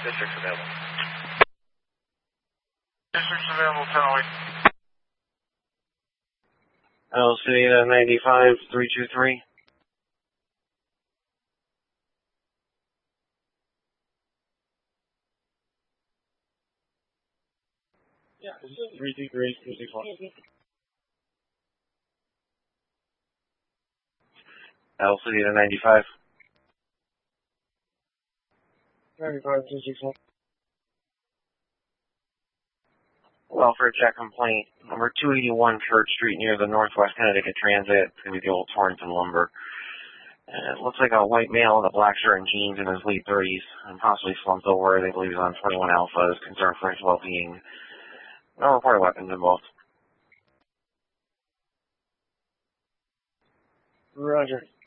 District's available. District's available, 1008. City 95, 323. Yeah, 323, 364. City 95. 95, 264. Welfare check complaint, number 281 Church Street near the Northwest Connecticut Transit. It's going to be the old Torrington Lumber. It looks like a white male with a black shirt and jeans in his late 30s and possibly slumped over. They believe he's on 21 Alpha. Is concerned for his well-being. No reported weapons involved. Roger.